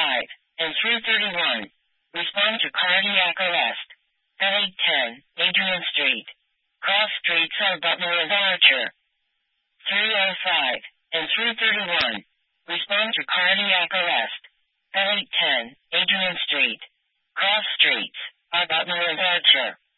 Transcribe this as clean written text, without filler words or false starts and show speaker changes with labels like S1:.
S1: and 331. Respond to cardiac arrest. At 810, Adrian Street. Cross streets are Butler and Archer. 305 and 331. Respond to cardiac arrest. At 810, Adrian Street. Cross streets are Butler and Archer.